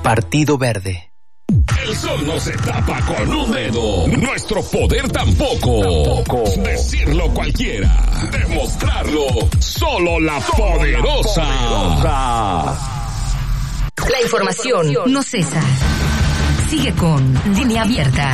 Partido Verde. El sol no se tapa con un dedo. Nuestro poder tampoco. Decirlo cualquiera. Demostrarlo solo la poderosa. La información no cesa. Sigue con Línea Abierta.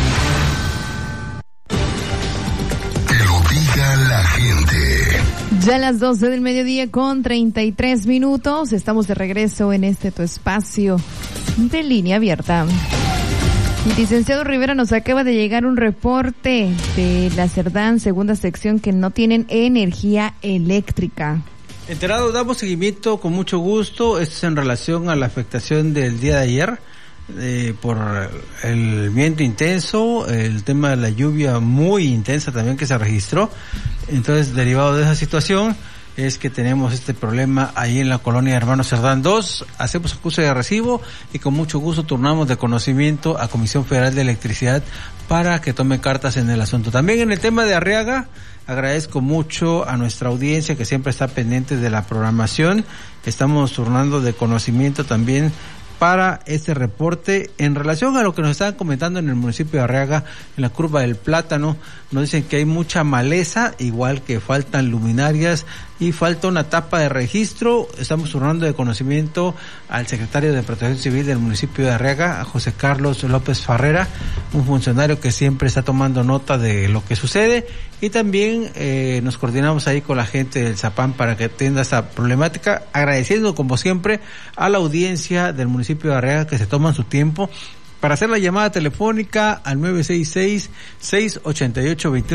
Que lo diga la gente. Ya a las 12 del mediodía con 33 minutos. Estamos de regreso en este tu espacio de Línea Abierta. El licenciado Rivera, nos acaba de llegar un reporte de la Cerdán, segunda sección, que no tienen energía eléctrica. Enterado, damos seguimiento con mucho gusto. Esto es en relación a la afectación del día de ayer por el viento intenso, el tema de la lluvia muy intensa también que se registró. Entonces, derivado de esa situación, es que tenemos este problema ahí en la colonia Hermanos Cerdán 2. Hacemos acuse de recibo y con mucho gusto turnamos de conocimiento a Comisión Federal de Electricidad para que tome cartas en el asunto. También en el tema de Arriaga, agradezco mucho a nuestra audiencia que siempre está pendiente de la programación. Estamos turnando de conocimiento también para este reporte en relación a lo que nos estaban comentando en el municipio de Arriaga, en la curva del Plátano. Nos dicen que hay mucha maleza, igual que faltan luminarias y falta una tapa de registro. Estamos turnando de conocimiento al secretario de Protección Civil del municipio de Arriaga, a José Carlos López Farrera, un funcionario que siempre está tomando nota de lo que sucede, y también nos coordinamos ahí con la gente del Zapán para que atienda esta problemática, agradeciendo como siempre a la audiencia del municipio de Arriaga que se toman su tiempo para hacer la llamada telefónica al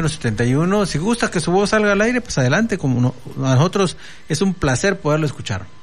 966-688-2171. Si gusta que su voz salga al aire, pues adelante, como a nosotros es un placer poderlo escuchar.